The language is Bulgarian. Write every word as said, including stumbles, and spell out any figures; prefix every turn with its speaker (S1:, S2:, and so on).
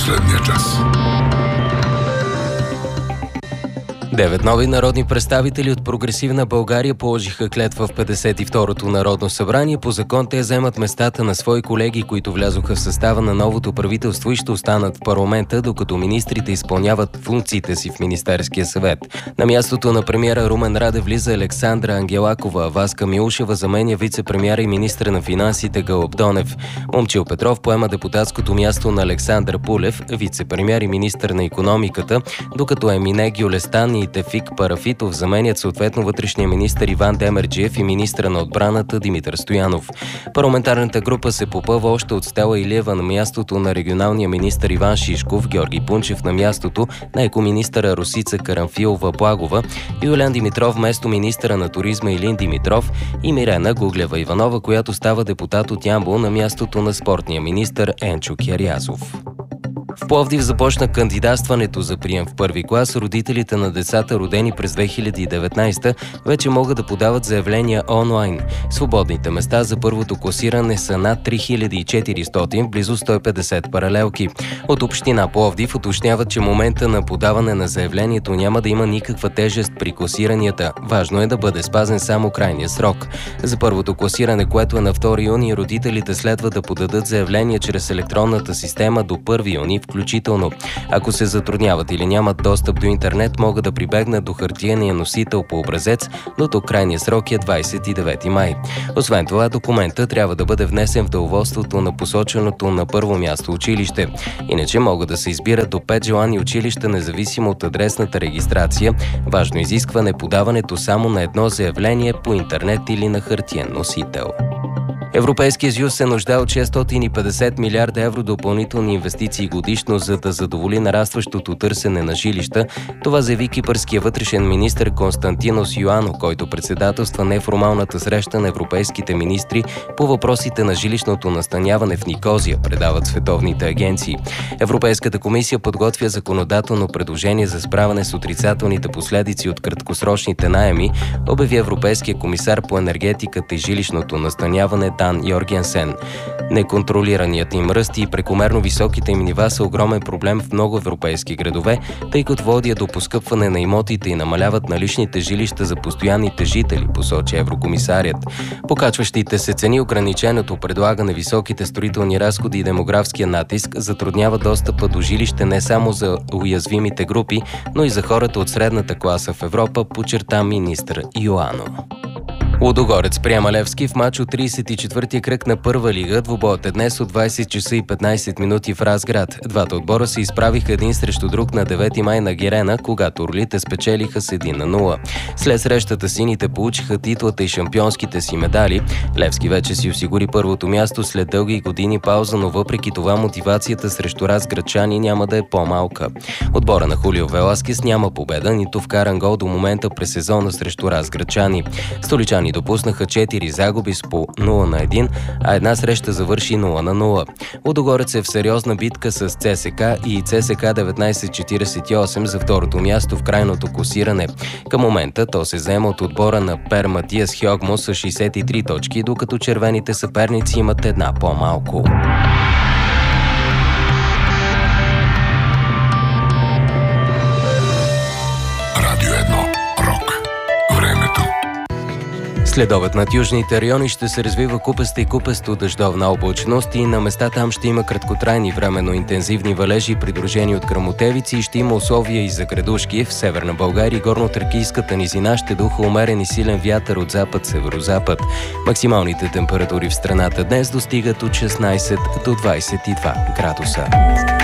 S1: последния час.
S2: Девет нови народни представители от Прогресивна България положиха клетва в петдесет и второто Народно събрание. По закон те вземат местата на свои колеги, които влязоха в състава на новото правителство и ще останат в парламента, докато министрите изпълняват функциите си в Министерския съвет. На мястото на премиера Румен Радев влиза Александра Ангелакова, а Васка Милушева заменя вице-премиера и министър на финансите Гълъб Донев. Момчил Петров поема депутатското място на Александър Пулев, вице-премиер и министър на икономиката, докато Емине Гюлестан и Тефик Парафитов заменят съответно вътрешния министър Иван Демерджиев и министъра на отбраната Димитър Стоянов. Парламентарната група се попъва още от Стела Илиева на мястото на регионалния министър Иван Шишков, Георги Пунчев на мястото на екоминистъра Росица Карамфилова-Благова, Юлиан Димитров вместо министъра на туризма Илин Димитров и Мирена Гуглева-Иванова, която става депутат от Ямбол на мястото на спортния министър Енчо Кирязов. В Пловдив започна кандидатстването за прием в първи клас. Родителите на децата, родени през две хиляди и деветнадесета, вече могат да подават заявления онлайн. Свободните места за първото класиране са над три хиляди и четиристотин, близо сто и петдесет паралелки. От община Пловдив уточняват, че момента на подаване на заявлението няма да има никаква тежест при класиранията. Важно е да бъде спазен само крайния срок. За първото класиране, което е на втори юни, родителите следва да подадат заявление чрез електронната система до първи юни включително. Ако се затрудняват или нямат достъп до интернет, могат да прибегнат до хартиения носител по образец, но до крайния срок е двадесет и девети май. Освен това, документът трябва да бъде внесен в деловодството на посоченото на първо място училище. Иначе могат да се избират до пет желани училища, независимо от адресната регистрация. Важно изискване е подаването само на едно заявление по интернет или на хартиен носител. Европейския съюз се нуждае от шестстотин и петдесет милиарда евро допълнителни инвестиции годишно, за да задоволи нарастващото търсене на жилища. Това заяви кипърския вътрешен министър Константинос Йоано, който председателства неформалната среща на европейските министри по въпросите на жилищното настаняване в Никозия, предават световните агенции. Европейската комисия подготвя законодателно предложение за справяне с отрицателните последици от краткосрочните наеми, обяви европейския комисар по енергетиката и жилищното настаняване Дан Йоргенсен. Неконтролираният им ръст и прекомерно високите им нива са огромен проблем в много европейски градове, тъй като водят до поскъпване на имотите и намаляват наличните жилища за постоянните жители, посочи еврокомисарят. Покачващите се цени, ограниченото предлагане, високите строителни разходи и демографския натиск затрудняват достъпа до жилище не само за уязвимите групи, но и за хората от средната класа в Европа, подчерта министър Йоано. Лудогорец приема Левски в мач от тридесет и четвъртия кръг на първа лига. Двубоят е днес от двадесет часа и петнадесет минути в Разград. Двата отбора се изправиха един срещу друг на девети май на Герена, когато орлите спечелиха с един на нула. След срещата сините получиха титлата и шампионските си медали. Левски вече си осигури първото място след дълги години пауза, но въпреки това мотивацията срещу разградчани няма да е по-малка. Отбора на Хулио Веласкес няма победа, нито вкаран гол до момента през сезона срещу разградчани. Столичани допуснаха четири загуби с по нула на едно, а една среща завърши нула на нула. Лудогорец е в сериозна битка с ЦСКА и ЦСКА деветнадесет четиридесет и осем за второто място в крайното класиране. Към момента то се заема от отбора на Пер Матиас Хьогмо с шейсет и три точки, докато червените съперници имат една по-малко. Следобед над южните райони ще се развива купеста и купесто дъждовна облачност и на места там ще има краткотрайни временно интензивни валежи, придружени от гръмотевици, и ще има условия и за градушки. В северна България и горно-тракийската низина ще духа умерен и силен вятър от запад-северозапад. Максималните температури в страната днес достигат от шестнадесет до двадесет и два градуса.